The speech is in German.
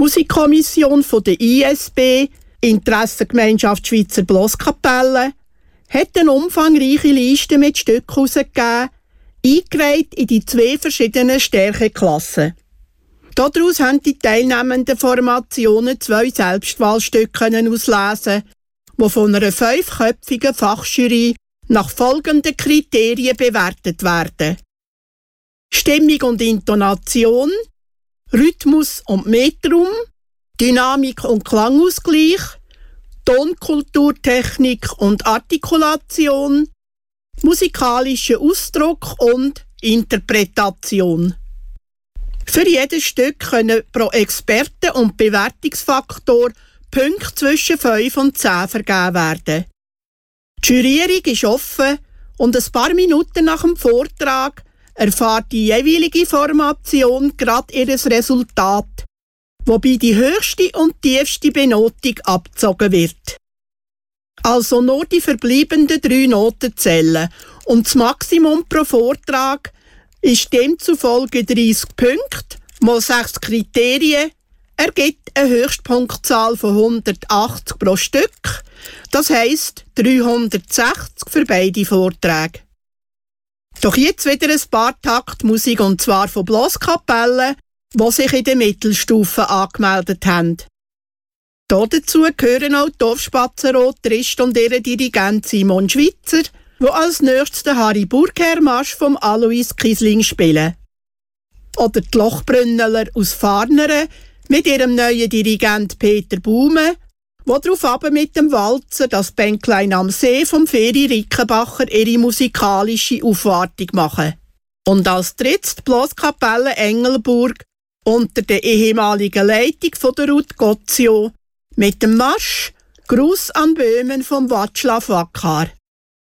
Musikkommission der ISB, Interessengemeinschaft Schweizer Bloskapelle, hat eine umfangreiche Liste mit Stücken herausgegeben, eingereiht in die 2 verschiedenen Stärkeklassen. Daraus haben die teilnehmenden Formationen 2 Selbstwahlstücke auslesen, die von einer 5-köpfigen Fachjury nach folgenden Kriterien bewertet werden: Stimmung und Intonation, Rhythmus und Metrum, Dynamik und Klangausgleich, Tonkulturtechnik und Artikulation, musikalischer Ausdruck und Interpretation. Für jedes Stück können pro Experte und Bewertungsfaktor Punkte zwischen 5 und 10 vergeben werden. Die Jurierung ist offen und ein paar Minuten nach dem Vortrag erfährt die jeweilige Formation gerade ihr Resultat, wobei die höchste und tiefste Benotung abgezogen wird. Also nur die verbleibenden 3 Noten zählen und das Maximum pro Vortrag ist demzufolge 30 Punkte mal 6 Kriterien, ergibt eine Höchstpunktzahl von 180 pro Stück, das heisst 360 für beide Vorträge. Doch jetzt wieder ein paar Taktmusik, und zwar von Bloskapellen, die sich in der Mittelstufe angemeldet haben. Dazu gehören auch die Dorfspatzenrot Trist und ihr Dirigent Simon Schweitzer, wo als nächstes den Harry Burgherr-Marsch vom Alois Kiesling spielen. Oder die Lochbrünneler aus Farneren mit ihrem neuen Dirigent Peter Baume, wo darauf mit dem Walzer «Das Bänklein am See» vom Feri Rickenbacher ihre musikalische Aufwartung machen. Und als drittes die Bloskapelle Engelburg unter der ehemaligen Leitung von der Ruth Gotzio mit dem Marsch «Gruß an Böhmen» vom Václav Vakar.